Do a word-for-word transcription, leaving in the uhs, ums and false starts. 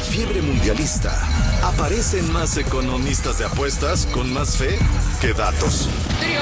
fiebre mundialista, aparecen más economistas de apuestas con más fe que datos.